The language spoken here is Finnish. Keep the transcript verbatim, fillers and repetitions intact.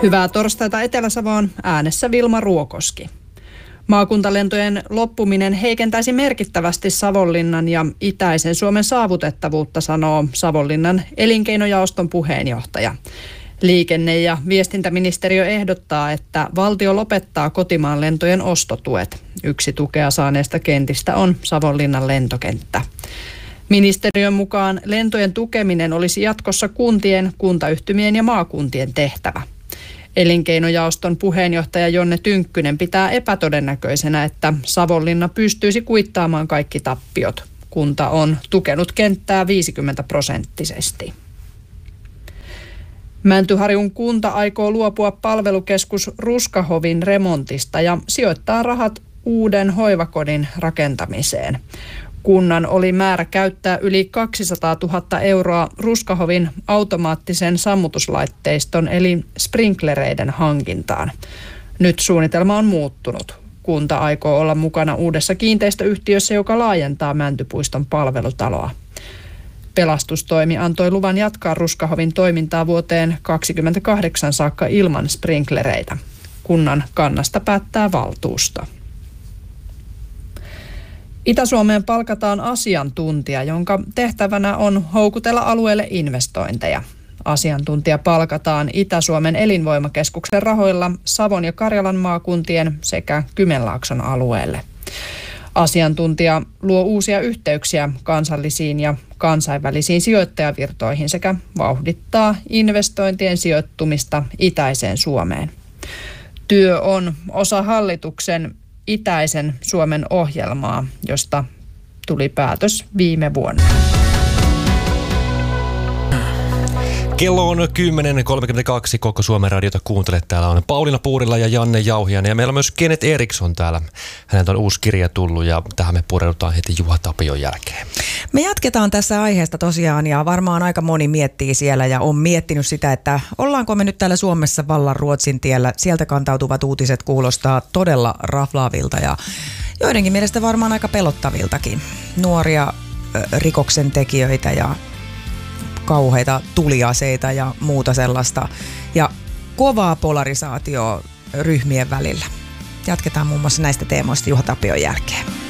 Hyvää torstaita Etelä-Savoon, äänessä Vilma Ruokoski. Maakuntalentojen loppuminen heikentäisi merkittävästi Savonlinnan ja itäisen Suomen saavutettavuutta, sanoo Savonlinnan elinkeinojaoston puheenjohtaja. Liikenne- ja viestintäministeriö ehdottaa, että valtio lopettaa kotimaan lentojen ostotuet. Yksi tukea saaneesta kentistä on Savonlinnan lentokenttä. Ministeriön mukaan lentojen tukeminen olisi jatkossa kuntien, kuntayhtymien ja maakuntien tehtävä. Elinkeinojaoston puheenjohtaja Jonne Tynkkynen pitää epätodennäköisenä, että Savonlinna pystyisi kuittaamaan kaikki tappiot. Kunta on tukenut kenttää viisikymmentä prosenttisesti. Mäntyharjun kunta aikoo luopua palvelukeskus Ruskahovin remontista ja sijoittaa rahat uuden hoivakodin rakentamiseen. Kunnan oli määrä käyttää yli kaksisataatuhatta euroa Ruskahovin automaattisen sammutuslaitteiston eli sprinklereiden hankintaan. Nyt suunnitelma on muuttunut. Kunta aikoo olla mukana uudessa kiinteistöyhtiössä, joka laajentaa Mäntypuiston palvelutaloa. Pelastustoimi antoi luvan jatkaa Ruskahovin toimintaa vuoteen kaksikymmentäkahdeksan saakka ilman sprinklereitä. Kunnan kannasta päättää valtuusto. Itä-Suomeen palkataan asiantuntija, jonka tehtävänä on houkutella alueelle investointeja. Asiantuntija palkataan Itä-Suomen elinvoimakeskuksen rahoilla Savon ja Karjalan maakuntien sekä Kymenlaakson alueelle. Asiantuntija luo uusia yhteyksiä kansallisiin ja kansainvälisiin sijoittajavirtoihin sekä vauhdittaa investointien sijoittumista itäiseen Suomeen. Työ on osa hallituksen itäisen Suomen ohjelmaa, josta tuli päätös viime vuonna. Kello on kymmenen kolmekymmentäkaksi, koko Suomen radiota kuuntelet. Täällä on Pauliina Puurila ja Janne Jauhiainen ja meillä on myös Kenneth Eriksson täällä. Häneltä on uusi kirja tullut ja tähän me pureudutaan heti Juha Tapion jälkeen. Me jatketaan tässä aiheesta tosiaan ja varmaan aika moni miettii siellä ja on miettinyt sitä, että ollaanko me nyt täällä Suomessa vallan Ruotsin tiellä. Sieltä kantautuvat uutiset kuulostaa todella raflaavilta ja joidenkin mielestä varmaan aika pelottaviltakin. Nuoria rikoksen tekijöitä ja kauheita tuliaseita ja muuta sellaista. Ja kovaa polarisaatioa ryhmien välillä. Jatketaan muun muassa näistä teemoista Juha Tapion jälkeen.